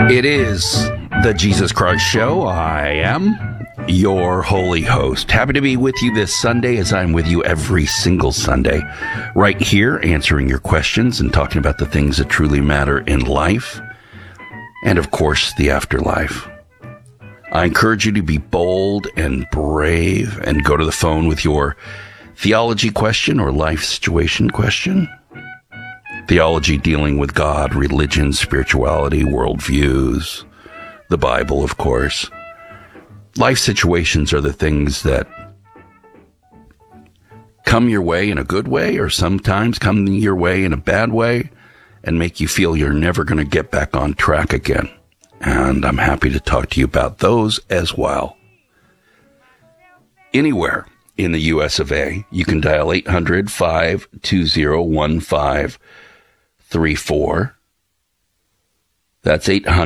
It is the Jesus Christ Show. I am your holy host. Happy to be with you this Sunday, as I'm with you every single Sunday, right here answering your questions and talking about the things that truly matter in life and, of course, the afterlife. I encourage you to be bold and brave and go to the phone with your theology question or life situation question. Theology dealing with God, religion, spirituality, worldviews, the Bible, of course. Life situations are the things that come your way in a good way or sometimes come your way in a bad way and make you feel you're never going to get back on track again. And I'm happy to talk to you about those as well. Anywhere in the U.S. of A, you can dial 800-520-1534. That's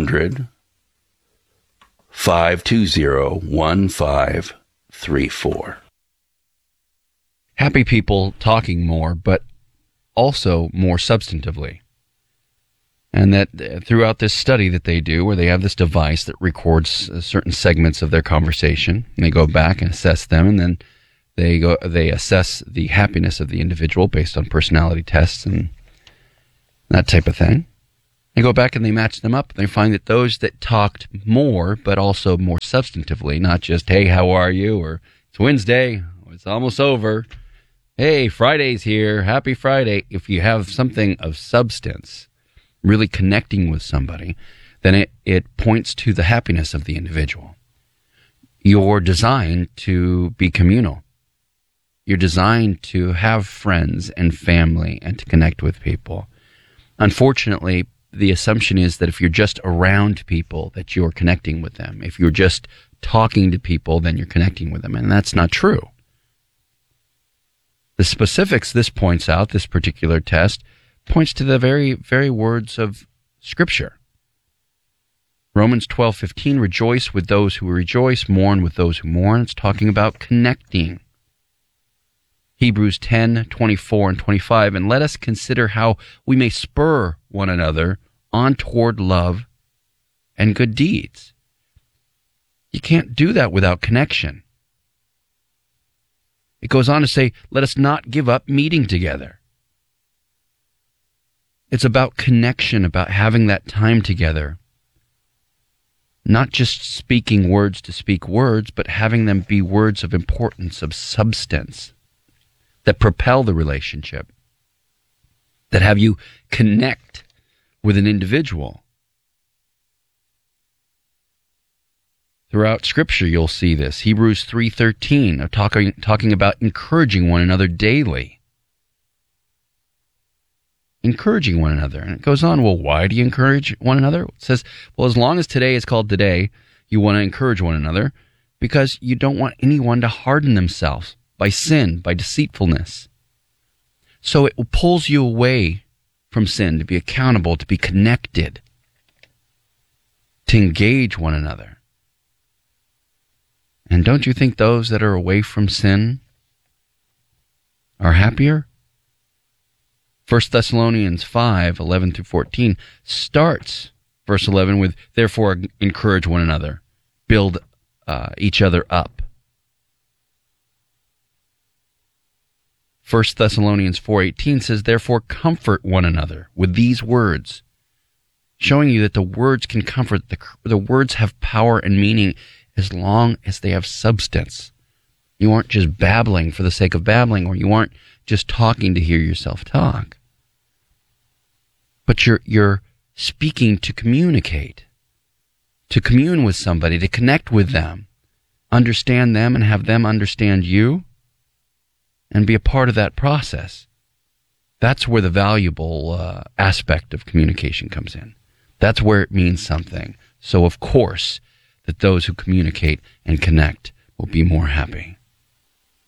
800-520-1534. Happy people talking more, but also more substantively. And that throughout this study that they do, where they have this device that records certain segments of their conversation, and they go back and assess them, and then they assess the happiness of the individual based on personality tests and that type of thing. They go back and they match them up, and they find that those that talked more, but also more substantively, not just, hey, how are you, or it's Wednesday, or it's almost over, hey, Friday's here, happy Friday. If you have something of substance, really connecting with somebody, then it points to the happiness of the individual. You're designed to be communal. You're designed to have friends and family and to connect with people. Unfortunately, the assumption is that if you're just around people, that you're connecting with them. If you're just talking to people, then you're connecting with them. And that's not true. The specifics this points out, this particular test, points to the very, very words of Scripture. Romans 12:15, rejoice with those who rejoice, mourn with those who mourn. It's talking about connecting. Hebrews 10:24 and 25, and let us consider how we may spur one another on toward love and good deeds. You can't do that without connection. It goes on to say, let us not give up meeting together. It's about connection, about having that time together. Not just speaking words to speak words, but having them be words of importance, of substance, that propel the relationship, that have you connect with an individual. Throughout Scripture, you'll see this. Hebrews 3:13, talking about encouraging one another daily. Encouraging one another. And it goes on, well, why do you encourage one another? It says, well, as long as today is called today, you want to encourage one another because you don't want anyone to harden themselves by sin, by deceitfulness. So it pulls you away from sin, to be accountable, to be connected, to engage one another. And don't you think those that are away from sin are happier? 1 Thessalonians 5:11-14 starts, verse 11, with, therefore encourage one another, build each other up. 1 Thessalonians 4:18 says, therefore comfort one another with these words, showing you that the words can comfort. The words have power and meaning as long as they have substance. You aren't just babbling for the sake of babbling, or you aren't just talking to hear yourself talk. But you're speaking to communicate, to commune with somebody, to connect with them, understand them and have them understand you, and be a part of that process. That's where the valuable aspect of communication comes in. That's where it means something. So, of course, that those who communicate and connect will be more happy.